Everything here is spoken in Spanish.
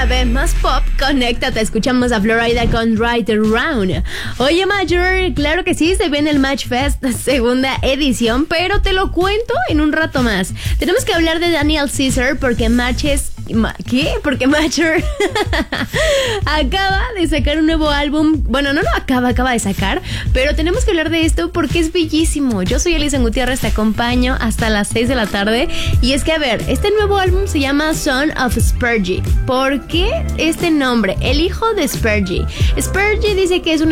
vez más pop, conéctate, escuchamos a Florida con Right Around. Oye, Major, claro que sí, se viene el Match Fest, segunda edición, pero te lo cuento en un rato más. Tenemos que hablar de Daniel Caesar porque ¿qué? Porque Major acaba de sacar un nuevo álbum. Bueno, no lo acaba de sacar, pero tenemos que hablar de esto porque es bellísimo. Yo soy Elisa Gutiérrez, te acompaño hasta las 6 de la tarde. Y es que, a ver, este nuevo álbum se llama Son of Spergie. ¿Por qué este nombre? El hijo de Spergie. Spergie dice que es un